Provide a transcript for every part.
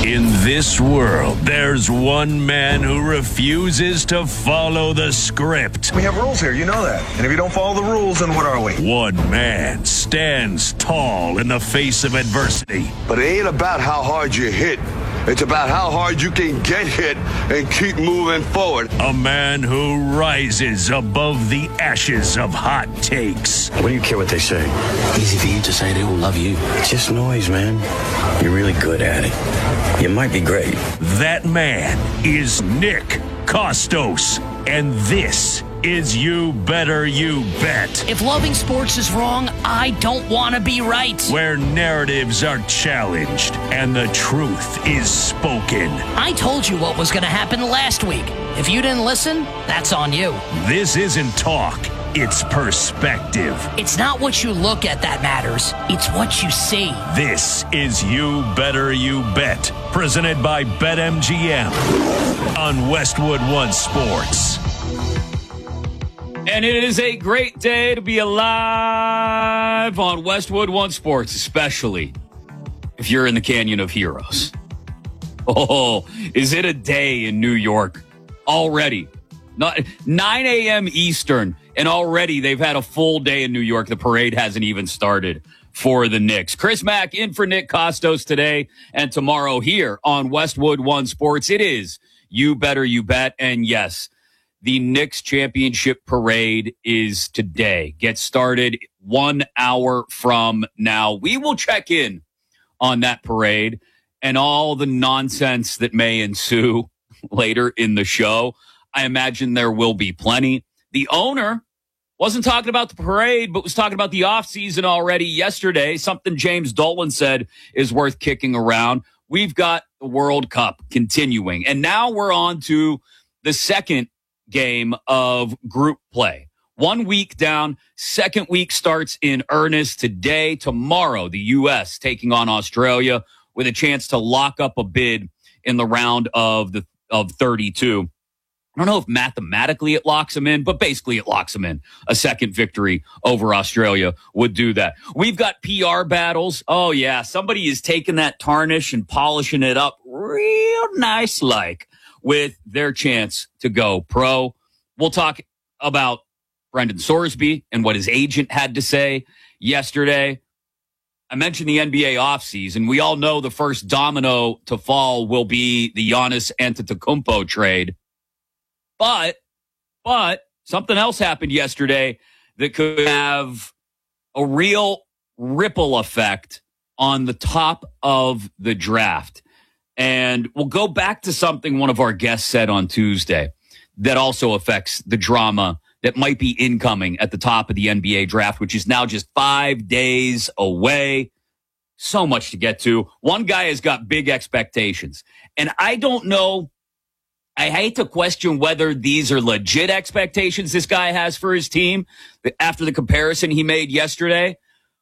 In this world, there's one man who refuses to follow the script. We have rules here, you know that. And if you don't follow the rules, then what are we? One man stands tall in the face of adversity. But it ain't about how hard you hit. It's about how hard you can get hit and keep moving forward. A man who rises above the ashes of hot takes. What do you care what they say? Easy for you to say they all love you. It's just noise, man. You're really good at it. You might be great. That man is Nick Kostos. And this is You Better You Bet. If loving sports is wrong, I don't want to be right. Where narratives are challenged and the truth is spoken. I told you what was going to happen last week. If you didn't listen, that's on you. This isn't talk. It's perspective. It's not what you look at that matters. It's what you see. This is You Better You Bet, presented by BetMGM on Westwood One Sports. And it is a great day to be alive on Westwood One Sports, especially if you're in the Canyon of Heroes. Oh, is it a day in New York already? 9 a.m. Eastern, and already they've had a full day in New York. The parade hasn't even started for the Knicks. Chris Mack in for Nick Kostos today and tomorrow here on Westwood One Sports. It is You Better You Bet, and yes, the Knicks championship parade is today. Gets started 1 hour from now. We will check in on that parade and all the nonsense that may ensue later in the show. I imagine there will be plenty. The owner wasn't talking about the parade, but was talking about the offseason already yesterday. Something James Dolan said is worth kicking around. We've got the World Cup continuing. And now we're on to the second game of group play. 1 week down, second week starts in earnest today. Tomorrow, the U.S. taking on Australia with a chance to lock up a bid in the round of 32. I don't know if mathematically it locks them in, but basically it locks them in. A second victory over Australia would do that. We've got PR battles. Oh, yeah. Somebody is taking that tarnish and polishing it up real nice like with their chance to go pro. We'll talk about Brendan Sorsby and what his agent had to say yesterday. I mentioned the NBA offseason. We all know the first domino to fall will be the Giannis Antetokounmpo trade. But something else happened yesterday that could have a real ripple effect on the top of the draft. And we'll go back to something one of our guests said on Tuesday that also affects the drama that might be incoming at the top of the NBA draft, which is now just 5 days away. So much to get to. One guy has got big expectations. And I don't know. I hate to question whether these are legit expectations this guy has for his team after the comparison he made yesterday,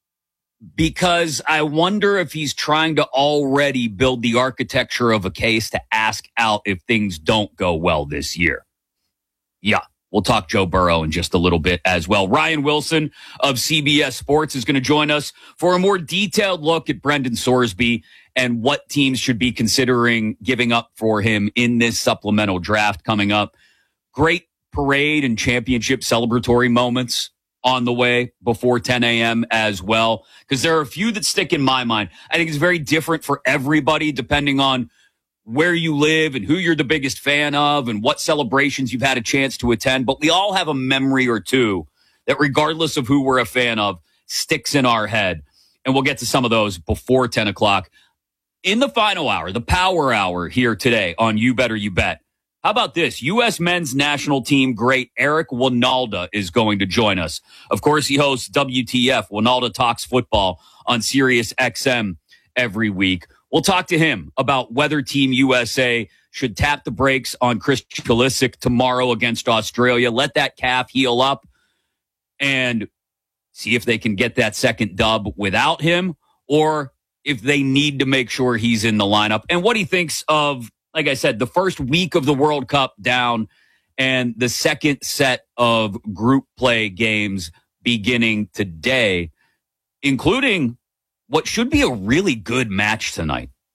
because I wonder if he's trying to already build the architecture of a case to ask out if things don't go well this year. Yeah, we'll talk Joe Burrow in just a little bit as well. Ryan Wilson of CBS Sports is going to join us for a more detailed look at Brendan Sorsby and what teams should be considering giving up for him in this supplemental draft coming up. Great parade and championship celebratory moments on the way before 10 a.m. as well, because there are a few that stick in my mind. I think it's very different for everybody depending on where you live and who you're the biggest fan of and what celebrations you've had a chance to attend. But we all have a memory or two that, regardless of who we're a fan of, sticks in our head. And we'll get to some of those before 10 o'clock. In the final hour, the power hour here today on You Better You Bet. How about this? U.S. men's national team great Eric Wynalda is going to join us. Of course, he hosts WTF, Wynalda Talks Football, on Sirius XM every week. We'll talk to him about whether Team USA should tap the brakes on Christian Pulisic tomorrow against Australia, let that calf heal up, and see if they can get that second dub without him, or if they need to make sure he's in the lineup, and what he thinks of, like I said, the first week of the World Cup down and the second set of group play games beginning today, including what should be a really good match tonight.